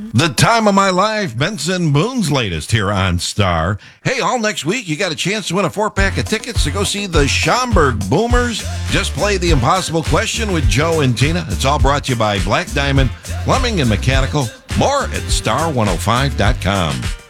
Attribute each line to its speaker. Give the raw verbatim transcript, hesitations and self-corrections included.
Speaker 1: The time of my life, Benson Boone's latest here on Star. Hey, all next week, you got a chance to win a four-pack of tickets to go see the Schaumburg Boomers. Just play the impossible question with Joe and Tina. It's all brought to you by Black Diamond Plumbing and Mechanical. More at star one oh five dot com.